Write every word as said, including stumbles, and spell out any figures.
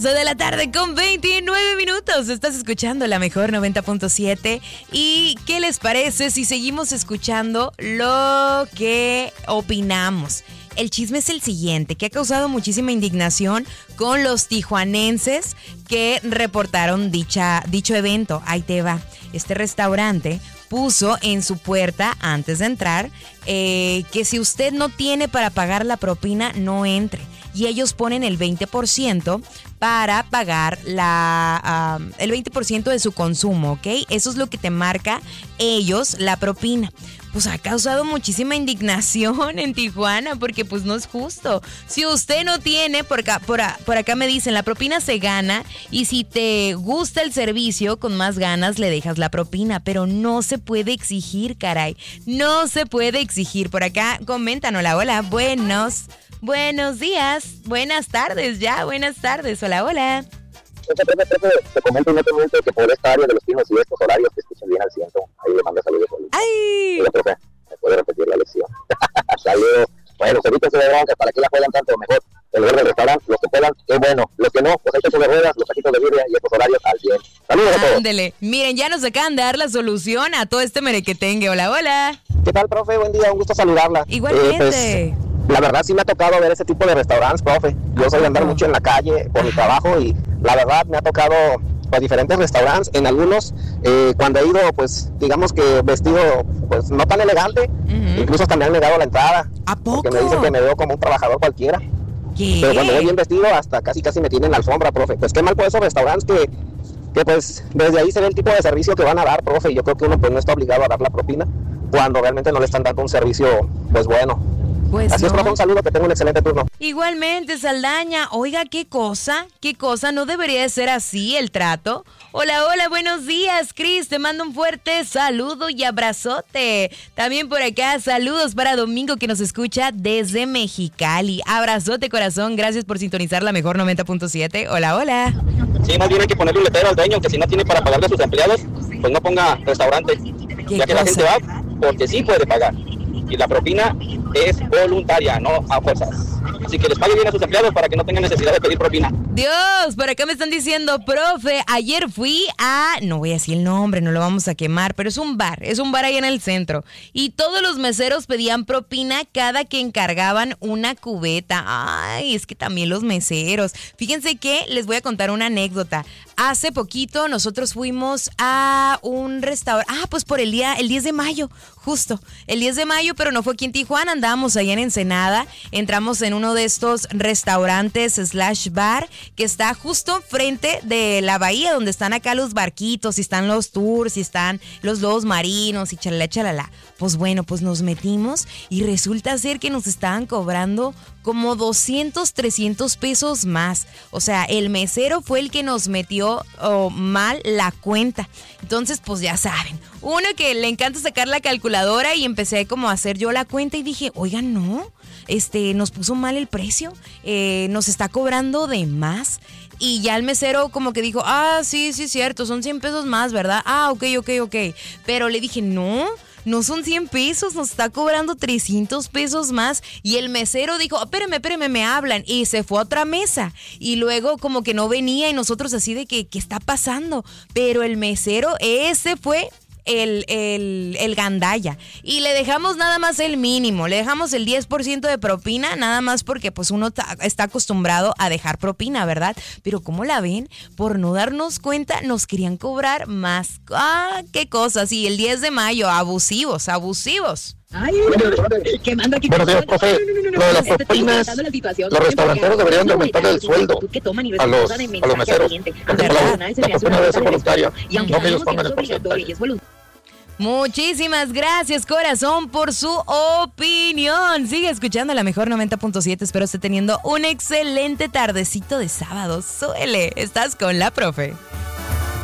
De la tarde con veintinueve minutos. Estás escuchando la mejor noventa punto siete. ¿Y qué les parece si seguimos escuchando lo que opinamos? El chisme es el siguiente, que ha causado muchísima indignación con los tijuanenses que reportaron dicha, dicho evento. Ahí te va. Este restaurante puso en su puerta, antes de entrar, eh, que si usted no tiene para pagar la propina, no entre. Y ellos ponen el veinte por ciento para pagar la, uh, el veinte por ciento de su consumo, ¿ok? Eso es lo que te marca ellos, la propina. Pues ha causado muchísima indignación en Tijuana porque pues no es justo. Si usted no tiene, por acá, por, a, por acá me dicen, la propina se gana y si te gusta el servicio, con más ganas le dejas la propina, pero no se puede exigir, caray. No se puede exigir. Por acá comentan, hola, hola, buenos... Buenos días, buenas tardes ya, buenas tardes, hola, hola. Te, te, te, te comento inmediatamente que por esta área de los Pinos y estos horarios te escuchan bien al ciento. Ahí le mando saludos. ¡Ay! Hola, profe, me puede repetir la lección. Saludos. Bueno, evítense de bronca, ¿para qué la juegan tanto? Mejor el lugar del restaurante, los que puedan, qué bueno. Los que no, pues hay que sobre ruedas, los taquitos de birria y estos horarios al cien. Saludos a todos. Ándele, miren, ya nos acaban de dar la solución a todo este merequetengue. Hola, hola. ¿Qué tal, profe? Buen día, un gusto saludarla. Igualmente. Eh, pues, la verdad sí me ha tocado ver ese tipo de restaurantes, profe. Yo soy de andar mucho en la calle por mi trabajo y la verdad me ha tocado pues diferentes restaurantes. En algunos, eh, cuando he ido, pues digamos que vestido pues no tan elegante, uh-huh. Incluso hasta me han negado la entrada. ¿A poco? Porque me dicen que me veo como un trabajador cualquiera. ¿Qué? Pero cuando voy bien vestido, hasta casi casi me tienen la alfombra, profe. Pues qué mal por esos restaurantes que, que pues desde ahí se ve el tipo de servicio que van a dar, profe. Y yo creo que uno pues no está obligado a dar la propina cuando realmente no le están dando un servicio pues bueno. Pues Así no. es, profe, un saludo, que tenga un excelente turno. Igualmente, Saldaña. Oiga, ¿qué cosa? ¿Qué cosa? ¿No debería de ser así el trato? Hola, hola, buenos días, Cris. Te mando un fuerte saludo y abrazote. También por acá, saludos para Domingo, que nos escucha desde Mexicali. Abrazote, corazón. Gracias por sintonizar la mejor noventa punto siete. Hola, hola. Sí, más bien hay que ponerle un letrero al dueño, que si no tiene para pagarle a sus empleados, pues no ponga restaurante. Ya que la gente va porque sí puede pagar. Y la propina es voluntaria, no a fuerzas. Así que les pague bien a sus empleados para que no tengan necesidad de pedir propina. Dios, por acá me están diciendo, profe, ayer fui a, no voy a decir el nombre, no lo vamos a quemar, pero es un bar, es un bar ahí en el centro. Y todos los meseros pedían propina cada que encargaban una cubeta. Ay, es que también los meseros. Fíjense que les voy a contar una anécdota. Hace poquito nosotros fuimos a un restaurante, ah, pues por el día, el diez de mayo, justo, el diez de mayo, pero no fue aquí en Tijuana, andábamos allá en Ensenada, entramos en uno de estos restaurantes slash bar que está justo frente de la bahía, donde están acá los barquitos, y están los tours, y están los lobos marinos, y chalala, chalala. Pues bueno, pues nos metimos y resulta ser que nos estaban cobrando como doscientos, trescientos pesos más. O sea, el mesero fue el que nos metió oh, mal la cuenta. Entonces, pues ya saben, uno que le encanta sacar la calculadora y empecé como a hacer yo la cuenta y dije, oigan, no, este, nos puso mal el precio, eh, nos está cobrando de más. Y ya el mesero como que dijo, ah, sí, sí, cierto, son cien pesos más, ¿verdad? Ah, ok, ok, ok. Pero le dije, no, no son cien pesos, nos está cobrando trescientos pesos más. Y el mesero dijo, espérame, espérame, me hablan. Y se fue a otra mesa. Y luego como que no venía y nosotros así de que, ¿qué está pasando? Pero el mesero, ese fue el, el, el gandalla. Y le dejamos nada más el mínimo, le dejamos el diez por ciento de propina, nada más porque pues uno ta, está acostumbrado a dejar propina, ¿verdad? Pero ¿cómo la ven? Por no darnos cuenta, nos querían cobrar más. ¡Ah, qué cosas! Y el diez de mayo, abusivos, abusivos. Ay, quemando aquí. Buenos días, profe. Lo de las propinas, los restauranteros deberían de aumentar el sueldo a los, a los meseros. Porque la, la propina debe ser voluntaria, no que ellos pongan el porcentaje. Muchísimas gracias, corazón, por su opinión. Sigue escuchando la mejor noventa punto siete. Espero esté teniendo un excelente tardecito de sábado. Suele, estás con la profe.